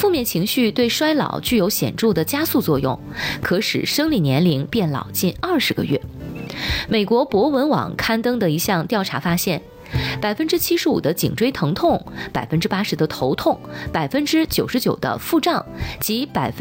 负面情绪对衰老具有显著的加速作用，可使生理年龄变老近20个月。美国博文网刊登的一项调查发现，75%的颈椎疼痛，80%的头痛，99%的腹胀及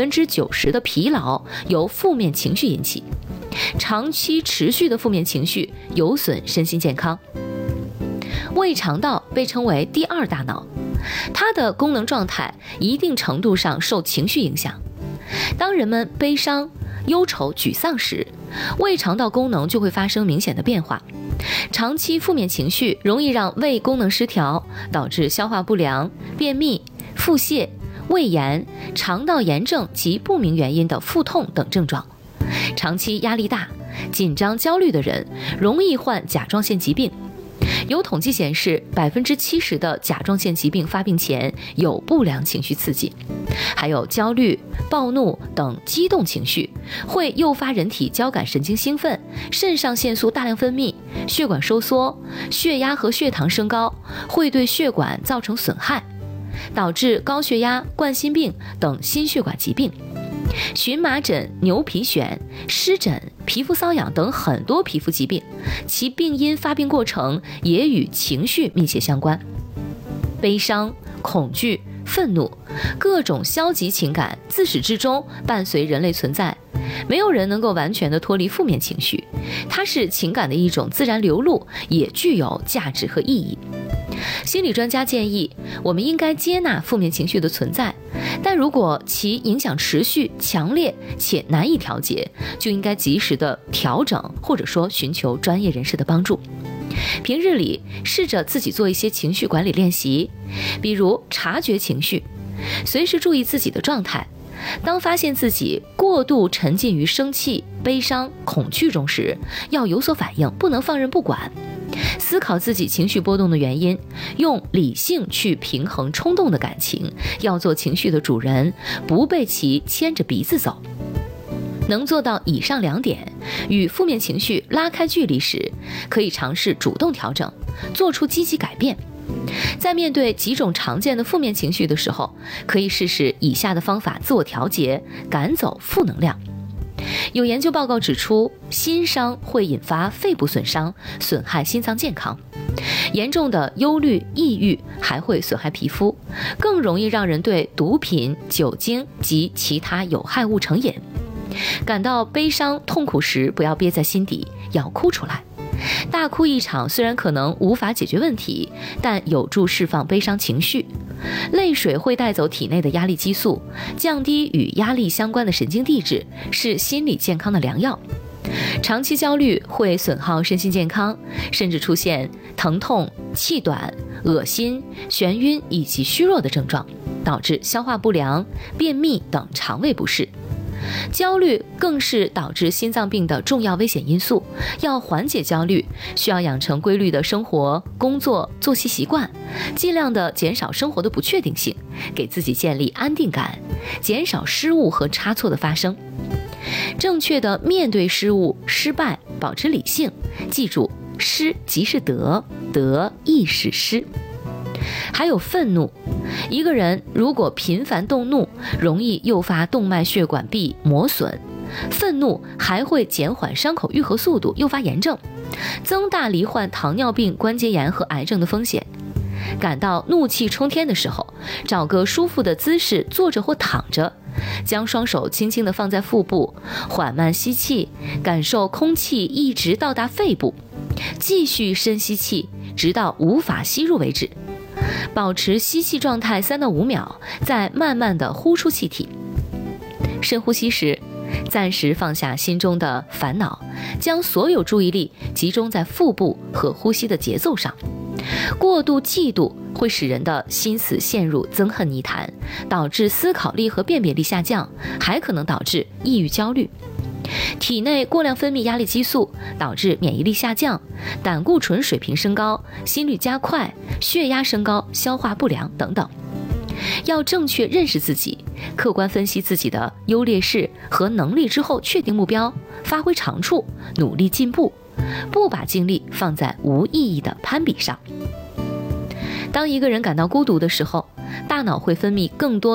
90%的疲劳由负面情绪引起。长期持续的负面情绪有损身心健康。胃肠道被称为第二大脑，它的功能状态一定程度上受情绪影响。当人们悲伤、忧愁、沮丧时，胃肠道功能就会发生明显的变化。长期负面情绪容易让胃功能失调，导致消化不良、便秘、腹泻、胃炎、肠道炎症及不明原因的腹痛等症状。长期压力大、紧张、焦虑的人容易患甲状腺疾病。有统计显示，70%的甲状腺疾病发病前有不良情绪刺激，还有焦虑、暴怒等激动情绪会诱发人体交感神经兴奋，肾上腺素大量分泌，血管收缩，血压和血糖升高，会对血管造成损害，导致高血压、冠心病等心血管疾病。荨麻疹、牛皮癣、湿疹、皮肤瘙痒等很多皮肤疾病，其病因发病过程也与情绪密切相关。悲伤、恐惧、愤怒，各种消极情感自始至终伴随人类存在，没有人能够完全的脱离负面情绪，它是情感的一种自然流露，也具有价值和意义。心理专家建议，我们应该接纳负面情绪的存在，但如果其影响持续、强烈且难以调节，就应该及时的调整，或者说寻求专业人士的帮助。平日里试着自己做一些情绪管理练习，比如察觉情绪，随时注意自己的状态。当发现自己过度沉浸于生气、悲伤、恐惧中时，要有所反应，不能放任不管。思考自己情绪波动的原因，用理性去平衡冲动的感情，要做情绪的主人，不被其牵着鼻子走。能做到以上2点，与负面情绪拉开距离时，可以尝试主动调整，做出积极改变。在面对几种常见的负面情绪的时候，可以试试以下的方法自我调节，赶走负能量。有研究报告指出，心伤会引发肺部损伤，损害心脏健康。严重的忧虑、抑郁还会损害皮肤，更容易让人对毒品、酒精及其他有害物成瘾。感到悲伤、痛苦时，不要憋在心底，要哭出来。大哭一场虽然可能无法解决问题，但有助释放悲伤情绪。泪水会带走体内的压力激素，降低与压力相关的神经递质，是心理健康的良药。长期焦虑会损耗身心健康，甚至出现疼痛、气短、恶心、眩晕以及虚弱的症状，导致消化不良、便秘等肠胃不适。焦虑更是导致心脏病的重要危险因素，要缓解焦虑，需要养成规律的生活、工作、作息习惯，尽量的减少生活的不确定性，给自己建立安定感，减少失误和差错的发生。正确的面对失误、失败，保持理性，记住，失即是得，得亦是失。还有愤怒，一个人如果频繁动怒，容易诱发动脉血管壁磨损。愤怒还会减缓伤口愈合速度，诱发炎症，增大罹患糖尿病、关节炎和癌症的风险。感到怒气冲天的时候，找个舒服的姿势坐着或躺着，将双手轻轻地放在腹部，缓慢吸气，感受空气一直到达肺部，继续深吸气，直到无法吸入为止。保持吸气状态3到5秒，再慢慢地呼出气体。深呼吸时，暂时放下心中的烦恼，将所有注意力集中在腹部和呼吸的节奏上。过度嫉妒会使人的心思陷入憎恨泥潭，导致思考力和辨别力下降，还可能导致抑郁焦虑。体内过量分泌压力激素，导致免疫力下降，胆固醇水平升高，心率加快，血压升高，消化不良等等。要正确认识自己，客观分析自己的优劣势和能力之后，确定目标，发挥长处，努力进步，不把精力放在无意义的攀比上。当一个人感到孤独的时候，大脑会分泌更多